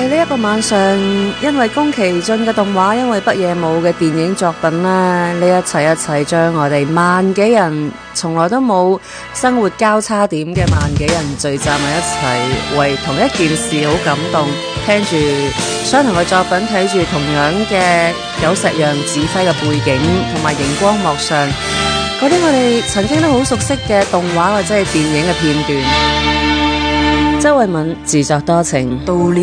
呢一個晚上，因為宮崎駿嘅動畫，因為北野武嘅電影作品啦，呢一齊將我哋萬幾人從來都冇生活交叉點嘅萬幾人聚集埋一齊，為同一件事好感動，聽住相同嘅作品，睇住同樣嘅久石讓指揮嘅背景同埋熒光幕上嗰啲我哋曾經都好熟悉嘅動畫或者係電影嘅片段。周慧敏自作多情。